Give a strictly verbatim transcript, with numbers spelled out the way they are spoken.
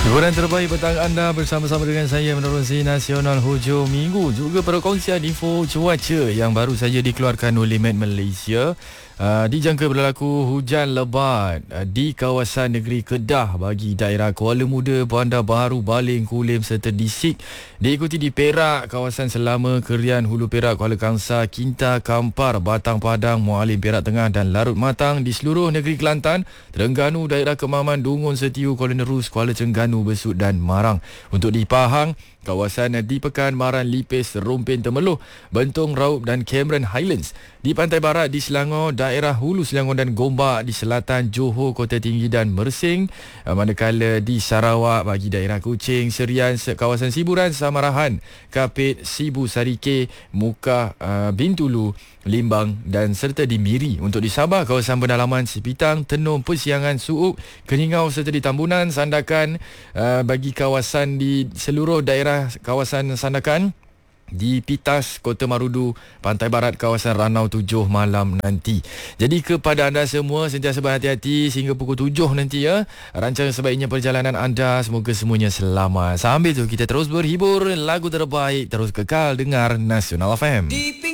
Hiburan terbaik petang anda bersama-sama dengan saya menerusi Nasional Hujung Minggu. Juga perkongsian info cuaca yang baru saja dikeluarkan oleh Met Malaysia. Uh, dijangka berlaku hujan lebat uh, di kawasan negeri Kedah bagi daerah Kuala Muda, Bandar Baharu, Baling, Kulim serta Disik. Diikuti di Perak, kawasan Selama, Kerian, Hulu Perak, Kuala Kangsar, Kinta, Kampar, Batang Padang, Mualim, Perak Tengah dan Larut Matang. Di seluruh negeri Kelantan, Terengganu, daerah Kemaman, Dungun, Setiu, Kuala Nerus, Kuala Terengganu, Besut dan Marang. Untuk di Pahang, kawasan di Pekan, Maran, Lipis, Rompin, Temeloh, Bentong, Raup dan Cameron Highlands. Di pantai barat di Selangor, daerah Hulu Selangor dan Gombak. Di selatan Johor, Kota Tinggi dan Mersing. Manakala di Sarawak bagi daerah Kuching, Serian, kawasan Siburan, Samarahan, Kapit, Sibu, Sarike, Mukah, uh, Bintulu, Limbang dan serta di Miri. Untuk di Sabah, kawasan pendalaman Sipitang, Tenom, Persiangan, Suub, Keningau serta di Tambunan, Sandakan. Uh, bagi kawasan di seluruh daerah kawasan Sandakan, di Pitas, Kota Marudu, Pantai Barat, kawasan Ranau tujuh malam nanti. Jadi kepada anda semua, sentiasa berhati-hati sehingga pukul tujuh nanti ya. Rancang sebaiknya perjalanan anda, semoga semuanya selamat. Sambil tu kita terus berhibur, lagu terbaik terus kekal dengar Nasional F M.